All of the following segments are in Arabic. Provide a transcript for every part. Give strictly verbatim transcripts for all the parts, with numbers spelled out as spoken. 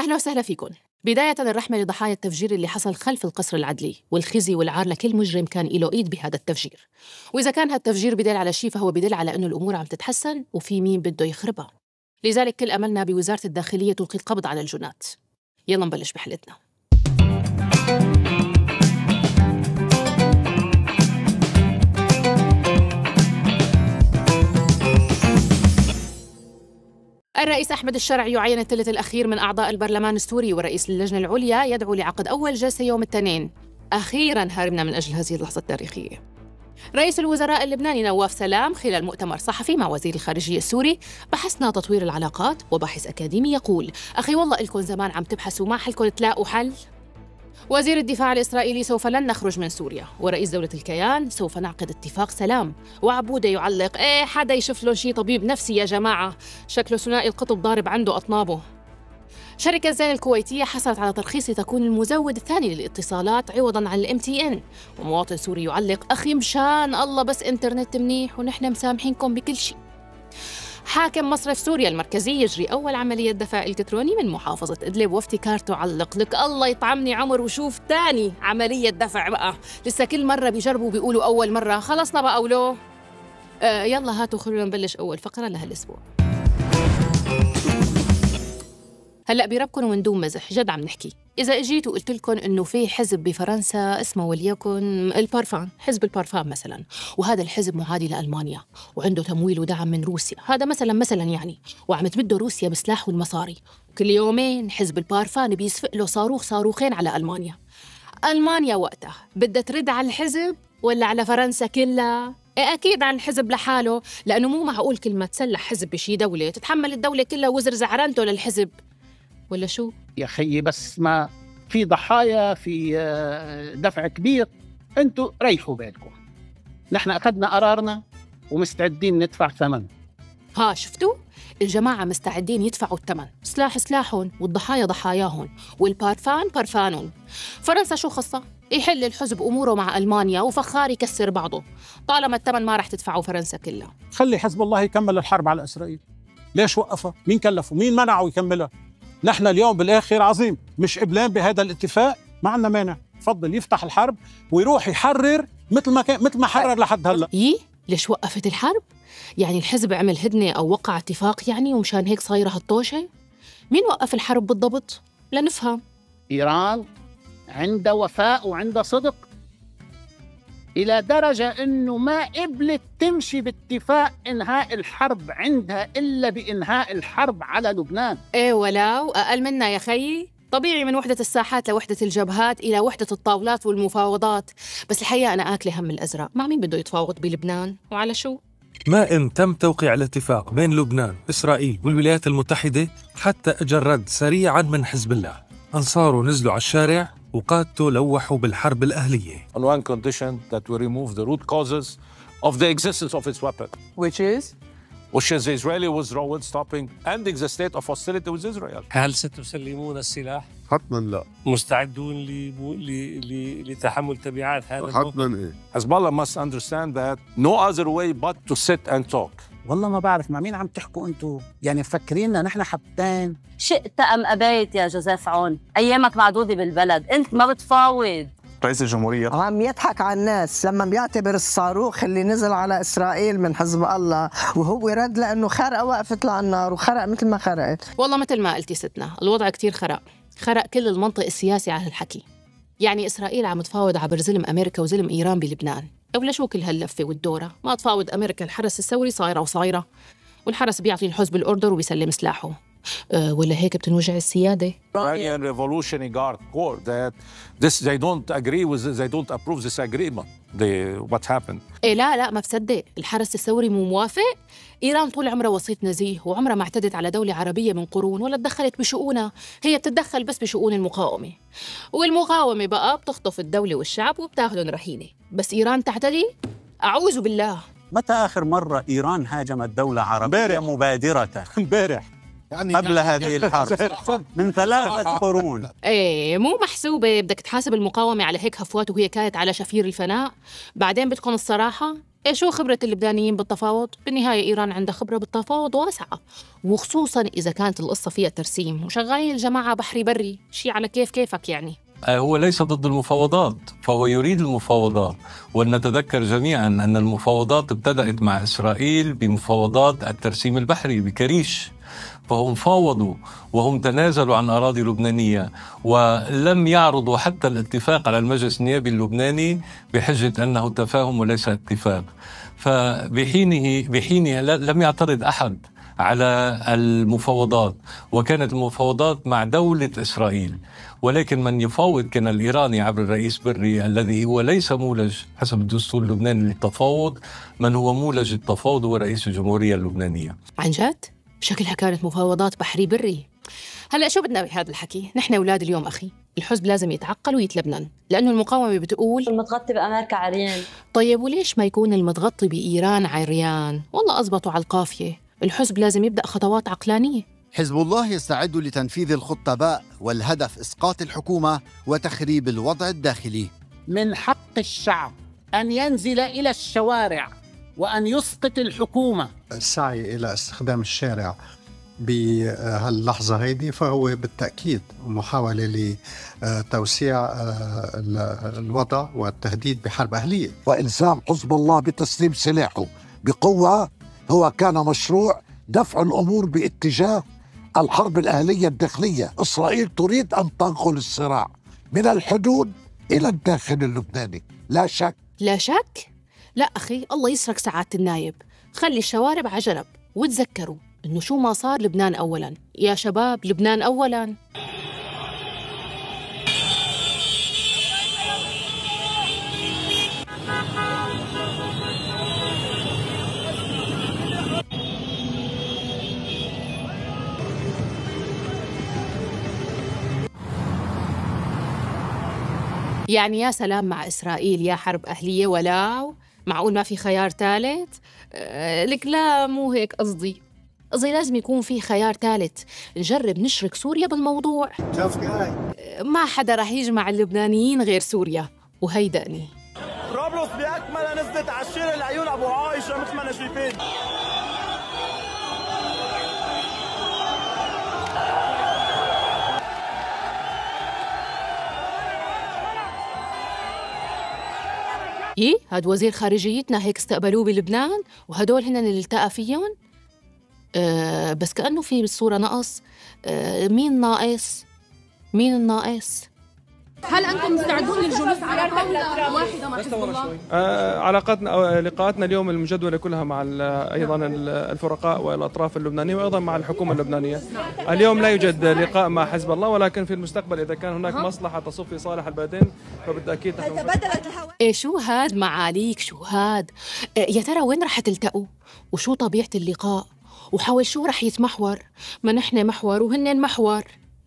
أهلا وسهلا فيكم. بداية الرحمة لضحايا التفجير اللي حصل خلف القصر العدلي، والخزي والعار لكل مجرم كان له إيد بهذا التفجير. وإذا كان هالتفجير بدل على شيء فهو بدل على أنه الأمور عم تتحسن وفي مين بده يخربها. لذلك كل أملنا بوزارة الداخلية تلقي القبض على الجنات. يلا نبلش بحلقتنا. الرئيس أحمد الشرعي يعين الثلث الأخير من أعضاء البرلمان السوري، ورئيس اللجنة العليا يدعو لعقد أول جلسة يوم الاثنين. أخيراً هربنا من أجل هذه اللحظة التاريخية. رئيس الوزراء اللبناني نواف سلام خلال مؤتمر صحفي مع وزير الخارجية السوري: بحثنا تطوير العلاقات. وباحث أكاديمي يقول: أخي والله إلكم زمان عم تبحثوا ما حلكم تلاقوا حل. وزير الدفاع الإسرائيلي: سوف لن نخرج من سوريا. ورئيس دولة الكيان: سوف نعقد اتفاق سلام. وعبودة يعلق: إيه حدا يشوف له شي طبيب نفسي يا جماعة، شكله ثنائي القطب ضارب عنده أطنابه. شركة زين الكويتية حصلت على ترخيص لتكون المزود الثاني للاتصالات عوضاً عن الام تي ان. ومواطن سوري يعلق: أخي مشان الله بس إنترنت منيح ونحن مسامحينكم بكل شيء. حاكم مصرف سوريا المركزي يجري أول عملية دفع إلكتروني من محافظة إدلب، وافتكار تعلق: لك الله يطعمني عمر وشوف تاني عملية دفع بقى، لسه كل مرة بيجربوا بيقولوا أول مرة، خلصنا بقى ولو آه يلا هاتوا خلونا نبلش أول فقرة لهالأسبوع. هلأ بربكن ومن دون مزح جد عم نحكي. إذا إجيت وقلت لكم إنه في حزب بفرنسا اسمه وليكن البارفان، حزب البارفان مثلاً، وهذا الحزب معادي لألمانيا وعنده تمويل ودعم من روسيا، هذا مثلاً مثلاً يعني، وعم تمده روسيا بسلاح والمصاري، وكل يومين حزب البارفان بيسفق له صاروخ صاروخين على ألمانيا. ألمانيا وقتها بدها ترد على الحزب ولا على فرنسا كلها؟ إيه أكيد عن الحزب لحاله، لأنه مو معقول كل ما تسلح حزب بشي دولة تتحمل الدولة كلها وزر زعرانته للحزب، ولا شو؟ يا خيي بس ما في ضحايا، في دفع كبير، انتوا ريحوا بالكم. نحن أخذنا قرارنا ومستعدين ندفع ثمن. ها شفتوا؟ الجماعة مستعدين يدفعوا الثمن، سلاح سلاحهم والضحايا ضحاياهم والبارفان بارفانهم. فرنسا شو خصها؟ يحل الحزب أموره مع ألمانيا وفخار يكسر بعضه، طالما الثمن ما رح تدفعوا فرنسا كلها. خلي حزب الله يكمل الحرب على إسرائيل. ليش وقفها؟ مين كلفه؟ مين منعه يكملها؟ نحن اليوم بالآخر عظيم مش قبلان بهذا الاتفاق، ما عندنا مانع، تفضل يفتح الحرب ويروح يحرر مثل ما كان، مثل ما حرر لحد هلا. يي ليش وقفت الحرب؟ يعني الحزب عمل هدنة أو وقع اتفاق يعني ومشان هيك صايرة هالطوشة؟ مين وقف الحرب بالضبط؟ لنفهم. إيران عندها وفاء وعندها صدق إلى درجة إنه ما قبلت تمشي باتفاق إنهاء الحرب عندها إلا بإنهاء الحرب على لبنان. إيه ولو أقل منا يا خيي، طبيعي من وحدة الساحات لوحدة الجبهات إلى وحدة الطاولات والمفاوضات. بس الحقيقة أنا آكلة هم الأزرق، مع مين بده يتفاوض بلبنان وعلى شو؟ ما إن تم توقيع الاتفاق بين لبنان، إسرائيل والولايات المتحدة حتى أجى الرد سريعاً من حزب الله. أنصاره نزلوا على الشارع وقادته لوحوا بالحرب الأهلية. On one condition that we remove the root causes of the existence of its weapon. Which is? Which is the Israeli withdrawal, stopping ending the state of hostility with Israel. هل ستسلمون السلاح؟ حتماً لا. مستعدون ل... ل... لتحمل تبعات هذا؟ حتماً إيه. Hezbollah must understand that no other way but to sit and talk. والله ما بعرف مع مين عم تحكوا انتوا، يعني مفكريننا نحن حبتين؟ شئت أم أبيت يا جوزيف عون، أيامك معدودة بالبلد، أنت ما بتفاوض. رئيس الجمهورية عم يضحك على الناس لما بيعتبر الصاروخ اللي نزل على إسرائيل من حزب الله وهو رد لأنه خرقة وقفت له على النار وخرق مثل ما خرقت. والله مثل ما قلتي ستنا، الوضع كتير خرق، خرق كل المنطق السياسي على هالحكي. يعني إسرائيل عم تفاوض عبر زلم أمريكا وزلم إيران بلبنان، ولا شو كل هاللفة والدورة؟ ما تفاوض أمريكا الحرس الثوري صايرة وصايرة، والحرس بيعطي الحزب الأوردر وبيسلم سلاحه. أه ولا هيك بتنوجع السيادة؟ Iranian Revolutionary Guard Corps that this they don't agree with this, they don't approve this agreement. They what happened? إيه لا لا ما بصدق، الحرس الثوري مو موافق؟ إيران طول عمرها وسيط نزيه، وعمرها ما اعتدت على دولة عربية من قرون ولا تدخلت بشؤونها، هي بتتدخل بس بشؤون المقاومة، والمقاومة بقى بتخطف الدولة والشعب وبتاخذهم رهينة، بس إيران تعتدي؟ أعوذ بالله. متى آخر مرة إيران هاجمت دولة عربية مبادرة؟ امبارح يعني قبل هذه الحرب من ثلاثة قرون. ايه مو محسوبة، بدك تحاسب المقاومة على هيك هفوات وهي كانت على شفير الفناء. بعدين بدكم الصراحة، إيه شو خبرة اللبنانيين بالتفاوض؟ بالنهاية إيران عندها خبرة بالتفاوض واسعة، وخصوصاً إذا كانت القصة فيها ترسيم وشغالين الجماعة بحري بري، شي على كيف كيفك يعني. هو ليس ضد المفاوضات، فهو يريد المفاوضات. ولنتذكر جميعاً أن المفاوضات ابتدأت مع إسرائيل بمفاوضات الترسيم البحري بكريش، فهم فاوضوا وهم تنازلوا عن أراضي لبنانية ولم يعرضوا حتى الاتفاق على المجلس النيابي اللبناني بحجة أنه تفاهم وليس اتفاق. فبحينه بحينه لم يعترض أحد على المفاوضات، وكانت المفاوضات مع دولة إسرائيل، ولكن من يفاوض كان الإيراني عبر الرئيس بري الذي هو ليس مولج حسب الدستور اللبناني للتفاوض. من هو مولج التفاوض هو رئيس الجمهورية اللبنانية. عن جد؟ شكلها كانت مفاوضات بحري بري. هلأ شو بدنا بهذا الحكي؟ نحن أولاد اليوم أخي، الحزب لازم يتعقل ويتلبنن، لأنه المقاومة بتقول المتغطي بأمريكا عريان. طيب وليش ما يكون المتغطي بإيران عريان؟ والله أزبطوا على القافية. الحزب لازم يبدأ خطوات عقلانية. حزب الله يستعد لتنفيذ الخطة باء، والهدف إسقاط الحكومة وتخريب الوضع الداخلي. من حق الشعب أن ينزل إلى الشوارع وأن يسقط الحكومة. السعي إلى استخدام الشارع بهاللحظة هيدي فهو بالتأكيد محاولة لتوسيع الوضع والتهديد بحرب أهلية. وإلزام حزب الله بتسليم سلاحه بقوة هو كان مشروع دفع الأمور باتجاه الحرب الأهلية الداخلية. إسرائيل تريد أن تنقل الصراع من الحدود إلى الداخل اللبناني، لا شك. لا شك؟ لا أخي، الله يسرك سعادة النايب، خلي الشوارب على جنب وتذكروا إنه شو ما صار لبنان أولاً. يا شباب، لبنان أولاً. يعني يا سلام مع إسرائيل، يا حرب أهلية ولا معقول ما في خيار ثالث؟ أه لك لا، مو هيك قصدي. قصدي لازم يكون في خيار ثالث، نجرب نشرك سوريا بالموضوع. أه ما حدا رح يجمع اللبنانيين غير سوريا، وهيدأني طرابلس بأكملها نزلت على الشارع لعيون أبو عايشة مثل ما أنا شايفين. إيه هاد وزير خارجيتنا هيك استقبلوه بلبنان، وهدول هن اللي التقى فيهم. أه بس كأنه في بالصورة نقص. أه مين ناقص؟ مين الناقص؟ هل أنتم مستعدون للجلوس على طاولة واحدة مع حزب الله؟ آه علاقاتنا أو لقاءاتنا اليوم المجدولة كلها مع أيضا الفرقاء والأطراف اللبنانية وأيضا مع الحكومة اللبنانية. اليوم لا يوجد لقاء مع حزب الله، ولكن في المستقبل إذا كان هناك مصلحة تصب في صالح البلدين فبالتأكيد نحن تبادلت الهواء. إيه شو هاد معاليك؟ شو هاد؟ إيه يا ترى وين رح تلتقوا؟ وشو طبيعة اللقاء؟ وحول شو رح يتمحور؟ ما نحن محور وهن محور.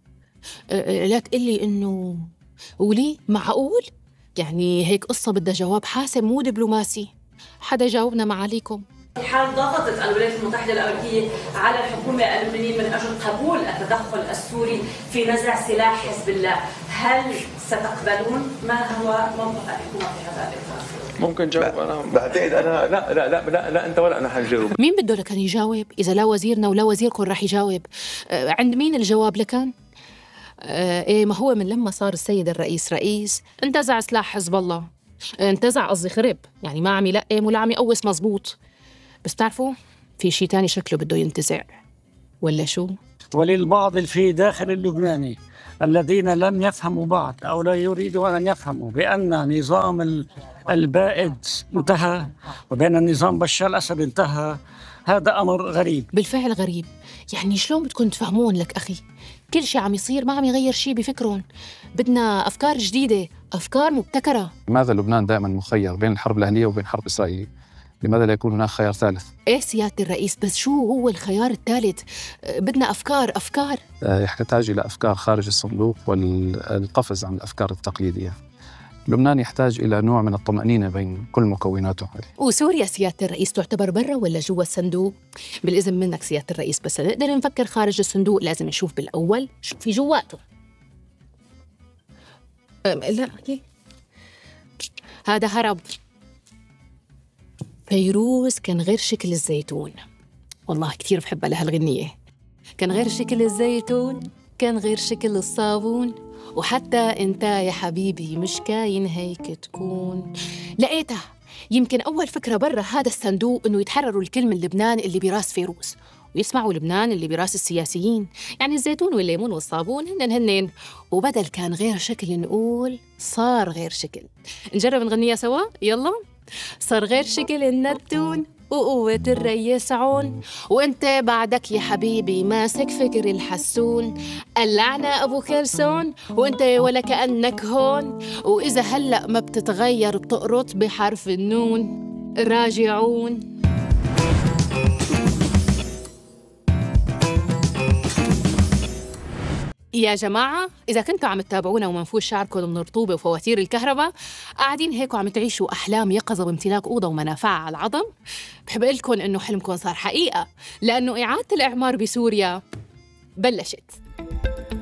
إيه لا تقلي إنه ولي معقول؟ يعني هيك قصة بدها جواب حاسم مو دبلوماسي. حدا جاوبنا معاليكم؟ الحال ضغطت الولايات المتحدة الأمريكية على الحكومة اللبنانية من أجل قبول التدخل السوري في نزع سلاح حزب الله. هل ستقبلون؟ ما هو موقف الحكومة في هذا الإطار؟ ممكن جاوب أنا؟ بعتقد أنا لا لا لا لا, لا أنت ولا أنا حنجاوب. مين بده لكن يجاوب؟ إذا لا وزيرنا ولا وزيركم رح يجاوب. أه عند مين الجواب لكن؟ آه إيه ما هو من لما صار السيد الرئيس رئيس انتزع سلاح حزب الله. انتزع قصدي خرب، يعني ما عم يلقم ولا عم يقوس مزبوط. بس تعرفوا في شيء تاني شكله بده ينتزع ولا شو؟ وللبعض في داخل اللبناني الذين لم يفهموا بعد أو لا يريدوا أن يفهموا بأن نظام البائد انتهى وبأن النظام بشار الأسد انتهى، هذا أمر غريب. بالفعل غريب. يعني شلون بدكم تفهمون لك أخي؟ كل شيء عم يصير ما عم يغير شيء بفكرهم. بدنا أفكار جديدة، أفكار مبتكرة. لماذا لبنان دائما مخير بين الحرب الأهلية وبين حرب إسرائيل؟ لماذا لا يكون هناك خيار ثالث؟ إيه سيادة الرئيس، بس شو هو الخيار الثالث؟ بدنا أفكار أفكار يحتاج إلى أفكار خارج الصندوق والقفز عن الأفكار التقليدية. لبنان يحتاج إلى نوع من الطمأنينة بين كل مكوناته. وسوريا سيادة الرئيس تعتبر برا ولا جوا الصندوق؟ بالإذن منك سيادة الرئيس، بس نقدر نفكر خارج الصندوق لازم نشوف بالأول شو في جواته. لا هذا هرب. فيروز كان غير شكل الزيتون. والله كتير بحبها لهالغنية. كان غير شكل الزيتون، كان غير شكل الصابون، وحتى انت يا حبيبي مش كاين هيك تكون. لقيتها يمكن أول فكرة برا هذا الصندوق إنه يتحرروا الكل من لبنان اللي براس فيروز، ويسمعوا لبنان اللي براس السياسيين، يعني الزيتون والليمون والصابون هنن هنن. وبدل كان غير شكل نقول صار غير شكل. نجرب نغنيها سوا؟ يلا. صار غير شكل النتون وقوة الريس عون، وانت بعدك يا حبيبي ماسك فكر الحسون. قلعنا ابو كلسون وانت ولا كأنك هون، واذا هلأ ما بتتغير بتقرط بحرف النون. راجعون. يا جماعة إذا كنتوا عم تتابعونا ومنفوش شعركم من رطوبة وفواتير الكهرباء، قاعدين هيك وعم تعيشوا أحلام يقظة بامتلاك أوضة ومنافعة على العظم، بحب لكم إنه حلمكم صار حقيقة، لأنه إعادة الإعمار بسوريا بلشت.